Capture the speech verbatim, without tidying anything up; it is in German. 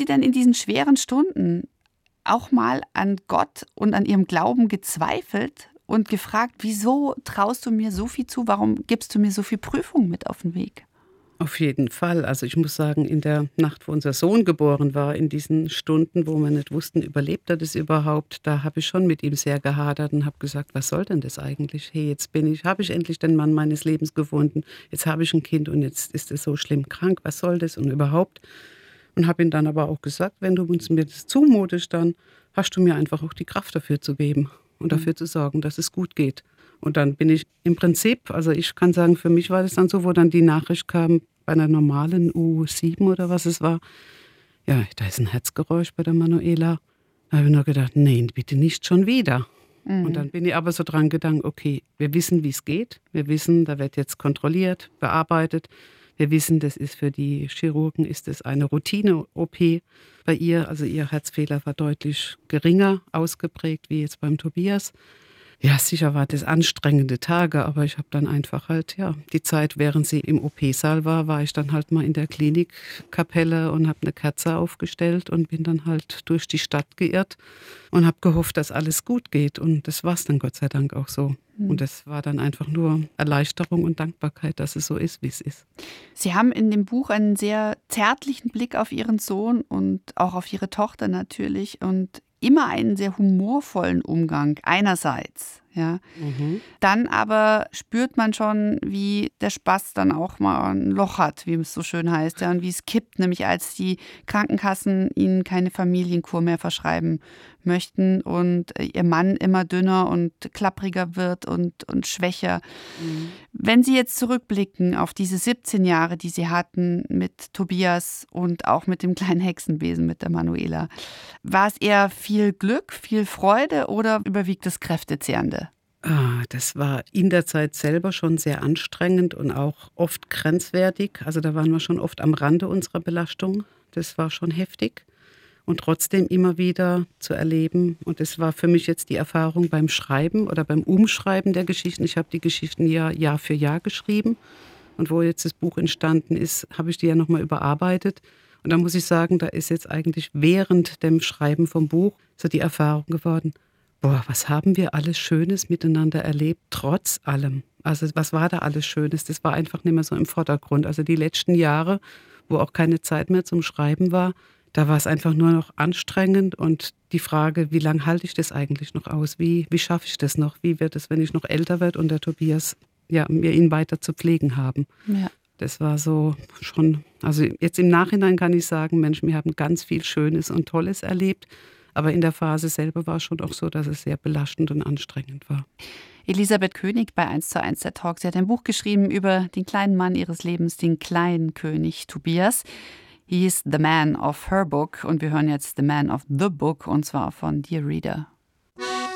Sie denn in diesen schweren Stunden auch mal an Gott und an Ihrem Glauben gezweifelt und gefragt, wieso traust du mir so viel zu, warum gibst du mir so viel Prüfung mit auf den Weg? Auf jeden Fall. Also ich muss sagen, in der Nacht, wo unser Sohn geboren war, in diesen Stunden, wo wir nicht wussten, überlebt er das überhaupt, da habe ich schon mit ihm sehr gehadert und habe gesagt, was soll denn das eigentlich? Hey, jetzt bin ich, habe ich endlich den Mann meines Lebens gefunden, jetzt habe ich ein Kind und jetzt ist es so schlimm krank, was soll das und überhaupt? Und habe ihm dann aber auch gesagt, wenn du uns mir das zumutest, dann hast du mir einfach auch die Kraft dafür zu geben und dafür zu sorgen, dass es gut geht. Und dann bin ich im Prinzip, also ich kann sagen, für mich war das dann so, wo dann die Nachricht kam, bei einer normalen U sieben oder was es war, ja, da ist ein Herzgeräusch bei der Manuela. Da habe ich nur gedacht, nein, bitte nicht schon wieder. Mhm. Und dann bin ich aber so dran gedacht, okay, wir wissen, wie es geht. Wir wissen, da wird jetzt kontrolliert, bearbeitet. Wir wissen, das ist für die Chirurgen ist es eine Routine-O P bei ihr. Also ihr Herzfehler war deutlich geringer ausgeprägt wie jetzt beim Tobias. Ja, sicher war das anstrengende Tage, aber ich habe dann einfach halt, ja, die Zeit, während sie im O P-Saal war, war ich dann halt mal in der Klinikkapelle und habe eine Kerze aufgestellt und bin dann halt durch die Stadt geirrt und habe gehofft, dass alles gut geht. Und das war es dann Gott sei Dank auch so. Mhm. Und das war dann einfach nur Erleichterung und Dankbarkeit, dass es so ist, wie es ist. Sie haben in dem Buch einen sehr zärtlichen Blick auf Ihren Sohn und auch auf Ihre Tochter natürlich und immer einen sehr humorvollen Umgang einerseits, ja. Mhm. Dann aber spürt man schon, wie der Spaß dann auch mal ein Loch hat, wie es so schön heißt, ja, und wie es kippt, nämlich als die Krankenkassen ihnen keine Familienkur mehr verschreiben möchten und ihr Mann immer dünner und klappriger wird und, und schwächer. Mhm. Wenn Sie jetzt zurückblicken auf diese siebzehn Jahre, die Sie hatten mit Tobias und auch mit dem kleinen Hexenbesen mit der Manuela, war es eher viel Glück, viel Freude oder überwiegt das Kräftezehrende? Ah, das war in der Zeit selber schon sehr anstrengend und auch oft grenzwertig. Also da waren wir schon oft am Rande unserer Belastung. Das war schon heftig. Und trotzdem immer wieder zu erleben. Und das war für mich jetzt die Erfahrung beim Schreiben oder beim Umschreiben der Geschichten. Ich habe die Geschichten ja Jahr für Jahr geschrieben. Und wo jetzt das Buch entstanden ist, habe ich die ja nochmal überarbeitet. Und da muss ich sagen, da ist jetzt eigentlich während dem Schreiben vom Buch so die Erfahrung geworden, boah, was haben wir alles Schönes miteinander erlebt, trotz allem. Also was war da alles Schönes? Das war einfach nicht mehr so im Vordergrund. Also die letzten Jahre, wo auch keine Zeit mehr zum Schreiben war, da war es einfach nur noch anstrengend und die Frage, wie lange halte ich das eigentlich noch aus? Wie, wie schaffe ich das noch? Wie wird es, wenn ich noch älter werde und der Tobias, ja, wir ihn weiter zu pflegen haben? Ja. Das war so schon, also jetzt im Nachhinein kann ich sagen, Mensch, wir haben ganz viel Schönes und Tolles erlebt. Aber in der Phase selber war es schon auch so, dass es sehr belastend und anstrengend war. Elisabeth König bei eins zu eins der Talk. Sie hat ein Buch geschrieben über den kleinen Mann ihres Lebens, den kleinen König Tobias. He is the man of her book und wir hören jetzt The Man of the Book und zwar von Dear Reader.